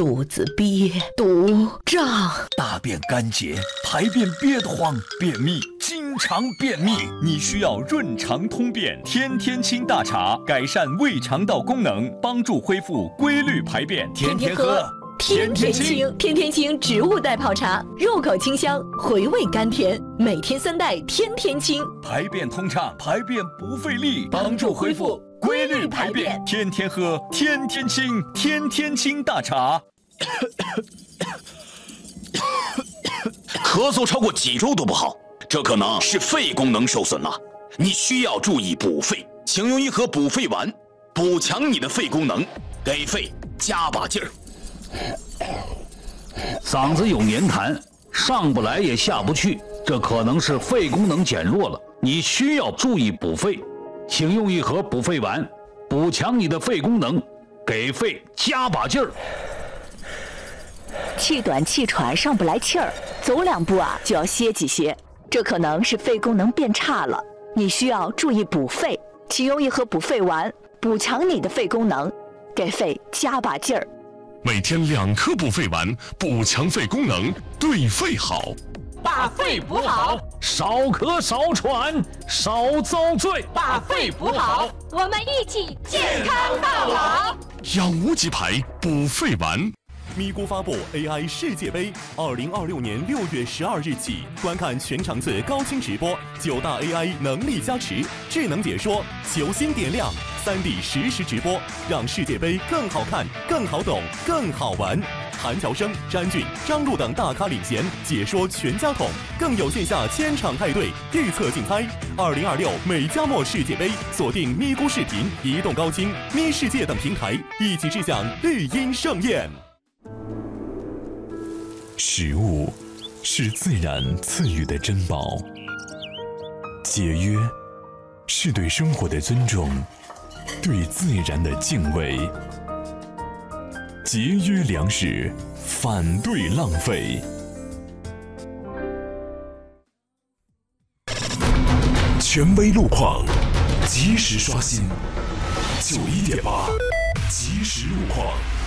肚子憋，肚胀， 大便干结，排便憋得慌，便秘，经常便秘，你需要润肠通便天天清大茶，改善胃肠道功能，帮助恢复规律排便，天天喝。 天天清，天天清植物代泡茶，入口清香，回味甘甜，每天3袋，天天清， 排便通畅，排便不费力，帮助恢复规律排便，天天喝，天天清，天天清大茶。 咳嗽超过几周都不好，这可能是肺功能受损了，你需要注意补肺，请用一盒补肺丸，补强你的肺功能，给肺加把劲儿。 嗓子有黏痰，上不来也下不去，这可能是肺功能减弱了，你需要注意补肺，请用一盒补肺丸，补强你的肺功能，给肺加把劲儿。 气短气喘上不来气儿，走2步就要歇几歇，这可能是肺功能变差了，你需要注意补肺，请用一盒补肺丸，补强你的肺功能，给肺加把劲儿。 每天2颗补肺丸，补强肺功能，对肺好。 把肺补好， 少咳少喘少遭罪。 把肺补好，我们一起健康到老。 养无极牌补肺丸。 咪咕发布 AI 世界杯，2026年6月12日起，观看全场次高清直播，9大 AI 能力加持，智能解说，球星点亮，3D 实时直播，让世界杯更好看、更好懂、更好玩。韩乔生、詹俊、张璐等大咖领衔解说全家桶，更有线下千场派对预测竞猜。2026美加墨世界杯，锁定咪咕视频、移动高清、咪世界等平台，一起致享绿茵盛宴。 食物是自然赐予的珍宝，节约是对生活的尊重，对自然的敬畏。节约粮食，反对浪费。权威路况，及时刷新。91.8，即时路况。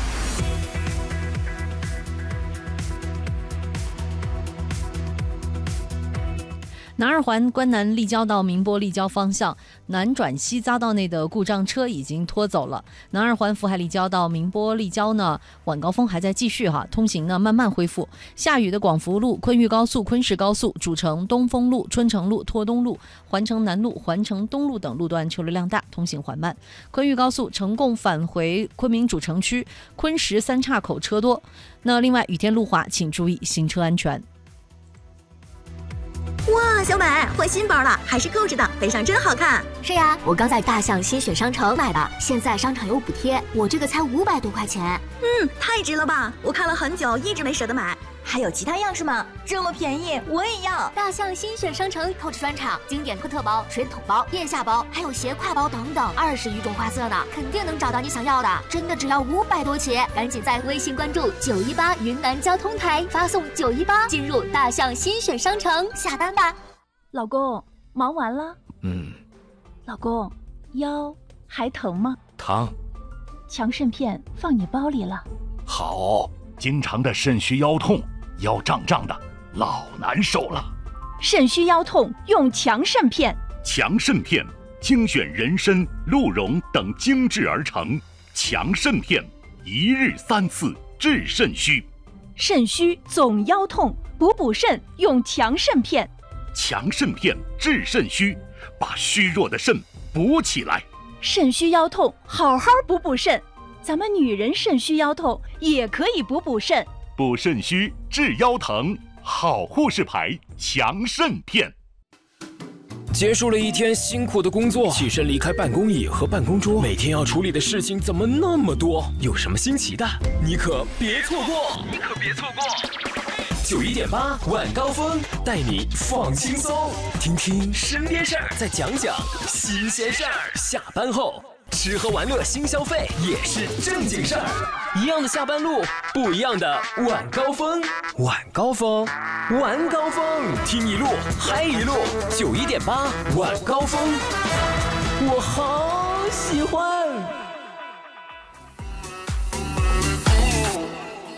南二环关南立交到明波立交方向南转西匝道内的故障车已经拖走了。南二环福海立交到明波立交呢，晚高峰还在继续通行呢慢慢恢复。下雨的广福路、昆玉高速、昆石高速、主城、东风路、春城路、拓东路、环城南路、环城东路等路段车流量大，通行缓慢。昆玉高速成贡返回昆明主城区，昆石3岔口车多。那另外雨天路滑，请注意行车安全。 哇，小美换新包了，还是购置的，背上真好看。 是呀，我刚在大象新选商城买的，现在商场有补贴，我这个才500多块钱。 太值了吧！我看了很久，一直没舍得买。 还有其他样式吗？这么便宜，我也要！大象新选商城购置专场，经典托特包、水桶包、腋下包，还有斜挎包等等，20余种花色呢，肯定能找到你想要的。真的只要500多起，赶紧在微信关注918云南交通台，发送918进入大象新选商城下单吧。 老公，忙完了？老公，腰还疼吗？ 疼。 强肾片放你包里了。 好，经常的肾虚腰痛，腰胀胀的，老难受了。 肾虚腰痛用强肾片。 强肾片精选人参、鹿茸等精制而成，强肾片1日3次治肾虚。 肾虚总腰痛，补肾用强肾片。 强肾片治肾虚，把虚弱的肾补起来。 肾虚腰痛，好好补肾。咱们女人肾虚腰痛也可以补肾。 补肾虚治腰疼，好护士牌强肾片。 结束了一天辛苦的工作，起身离开办公椅和办公桌，每天要处理的事情怎么那么多？有什么新奇的，你可别错过！91.8晚高峰带你放轻松，听听身边事儿，再讲讲新鲜事儿。下班后吃喝玩乐新消费也是正经事儿，一样的下班路，不一样的晚高峰。晚高峰，晚高峰，听一路嗨一路。91.8晚高峰，我好喜欢。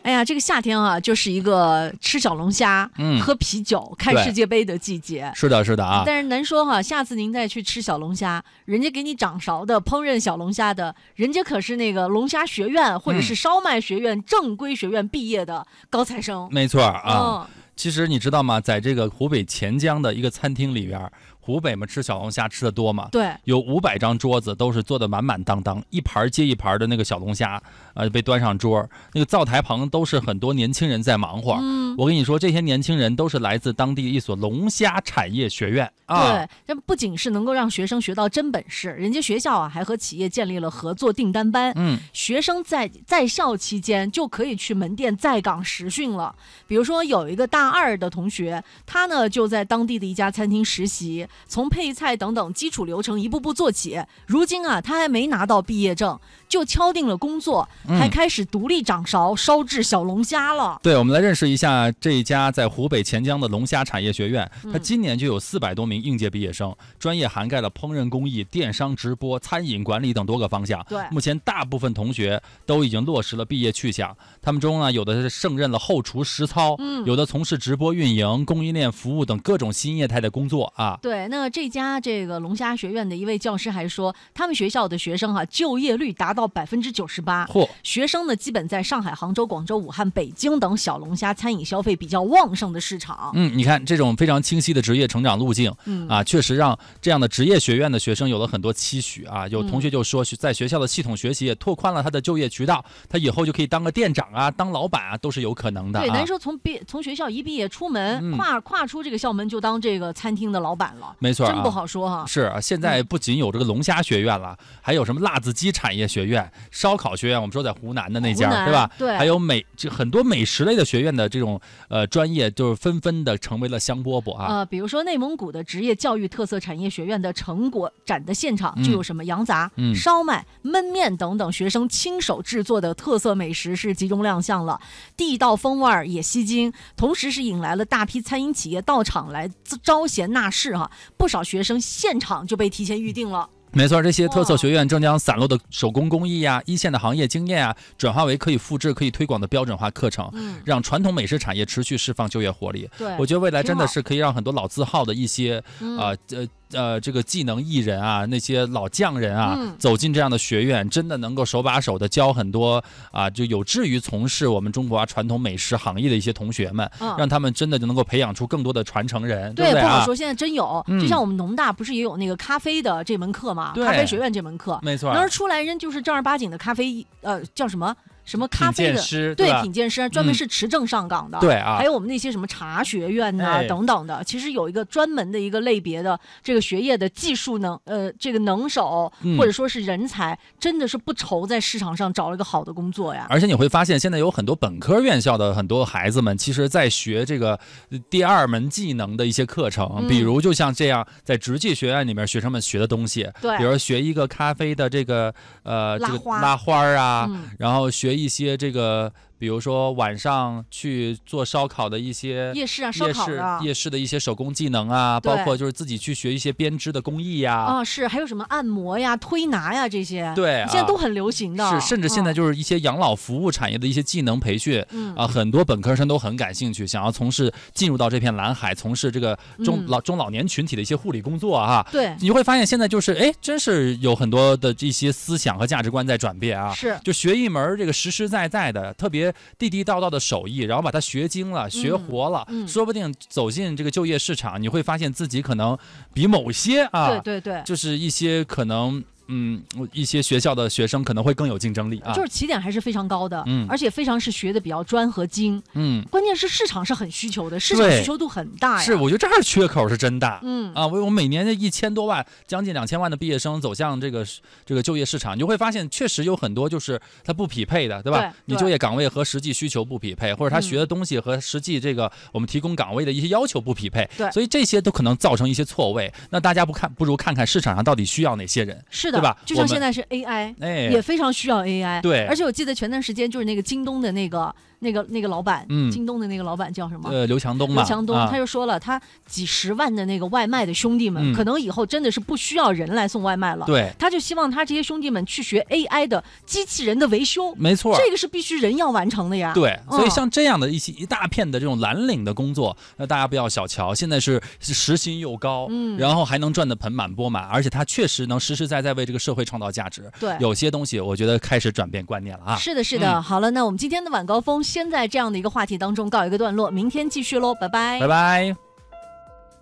哎呀，这个夏天啊，就是一个吃小龙虾、喝啤酒、看世界杯的季节。 是的，是的啊。 但是难说哈，下次您再去吃小龙虾，人家给你掌勺的烹饪小龙虾的，人家可是那个龙虾学院或者是烧麦学院正规学院毕业的高材生。 没错啊。其实你知道吗？在这个湖北潜江的一个餐厅里边，湖北嘛吃小龙虾吃的多嘛， 对， 有500张桌子都是坐得满满当当，一盘接一盘的那个小龙虾，被端上桌。那个灶台旁都是很多年轻人在忙活。我跟你说，这些年轻人都是来自当地一所龙虾产业学院啊。 对，这不仅是能够让学生学到真本事，人家学校啊还和企业建立了合作订单班。学生在校期间就可以去门店在岗实训了。比如说有一个大2的同学，他呢就在当地的一家餐厅实习，从配菜等等基础流程一步步做起。如今啊，他还没拿到毕业证，就敲定了工作，还开始独立掌勺烧制小龙虾了。 对，我们来认识一下这一家在湖北潜江的龙虾产业学院。它今年就有400多名应届毕业生，专业涵盖了烹饪工艺、电商直播、餐饮管理等多个方向。 对， 目前大部分同学都已经落实了毕业去向，他们中呢有的是胜任了后厨实操，有的从事直播运营、供应链服务等各种新业态的工作啊。 对，那这家这个龙虾学院的一位教师还说，他们学校的学生就业率达到98%。学生呢基本在上海、杭州、广州、武汉、北京等小龙虾餐饮消费比较旺盛的市场。 你看这种非常清晰的职业成长路径，确实让这样的职业学院的学生有了很多期许啊。有同学就说，在学校的系统学习也拓宽了他的就业渠道，他以后就可以当个店长啊，当老板啊，都是有可能的。 对，难说从学校一毕业出门，跨出这个校门就当这个餐厅的老板了。 没错， 真不好说哈。 是啊，现在不仅有这个龙虾学院了，还有什么辣子鸡产业学院、烧烤学院，我们说在湖南的那家，对吧？ 对， 还有很多美食类的学院的这种专业，就是纷纷的成为了香饽饽啊。 比如说内蒙古的职业教育特色产业学院的成果展的现场，就有什么羊杂、烧麦、焖面等等学生亲手制作的特色美食是集中亮相了，地道风味也吸睛，同时是引来了大批餐饮企业到场来招贤纳士哈，不少学生现场就被提前预定了。 没错，这些特色学院正将散落的手工工艺啊、一线的行业经验啊，转化为可以复制、可以推广的标准化课程，让传统美食产业持续释放就业活力。 对， 我觉得未来真的是可以让很多老字号的一些这个技能艺人啊，那些老匠人啊，走进这样的学院，真的能够手把手的教很多就有志于从事我们中国传统美食行业的一些同学们，让他们真的就能够培养出更多的传承人，对不对不好说，现在真有，就像我们农大不是也有那个咖啡的这门课吗？咖啡学院这门课， 没错， 那儿出来人就是正儿八经的咖啡，叫什么咖啡的品鉴师，专门是持证上岗的。 对啊， 还有我们那些什么茶学院等等的，其实有一个专门的一个类别的这个学业的技术这个能手或者说是人才，真的是不愁在市场上找了一个好的工作呀。 而且你会发现，现在有很多本科院校的很多孩子们，其实在学这个第二门技能的一些课程，比如就像这样，在职技学院里面学生们学的东西， 对， 比如学一个咖啡的这个拉花啊，然后学一些这个。比如说晚上去做烧烤的一些夜市啊，烧烤的夜市的一些手工技能啊，包括就是自己去学一些编织的工艺呀， 是还有什么按摩呀、推拿呀这些， 对， 现在都很流行的。 是，甚至现在就是一些养老服务产业的一些技能培训，很多本科生都很感兴趣，想要进入到这片蓝海，从事这个中老年群体的一些护理工作啊。 对， 你会发现现在就是真是有很多的这些思想和价值观在转变啊。 是， 就学一门这个实实在在的特别地地道道的手艺，然后把它学精了、学活了，说不定走进这个就业市场，你会发现自己可能比某些对， 就是一些可能。一些学校的学生可能会更有竞争力啊， 就是起点还是非常高的，而且非常是学的比较专和精，关键是市场是很需求的，市场需求度很大呀。 是，我觉得这儿缺口是真大，我每年的1000多万，将近2000万的毕业生走向这个就业市场，你就会发现确实有很多就是它不匹配的，对吧？ 对， 你就业岗位和实际需求不匹配，或者他学的东西和实际这个我们提供岗位的一些要求不匹配， 对， 所以这些都可能造成一些错位。那大家不如看看市场上到底需要哪些人。 是的。 的， 对吧？ 就像现在是 AI，也非常需要 AI。 对， 而且我记得前段时间就是那个京东的那个老板，京东的那个老板叫什么？ 刘强东嘛。 刘强东他就说了，他几十万的那个外卖的兄弟们，可能以后真的是不需要人来送外卖了。 对， 他就希望他这些兄弟们去学 AI 的机器人的维修。 没错， 这个是必须人要完成的呀。 对，所以像这样的一大片的这种蓝领的工作，那大家不要小瞧，现在是时薪又高，然后还能赚得盆满钵满，而且它确实能实实在在为这个社会创造价值。 对， 有些东西我觉得开始转变观念了啊。 是的，是的。好了，那我们今天的晚高峰先在这样的一个话题当中告一个段落，明天继续喽，拜拜， 拜拜。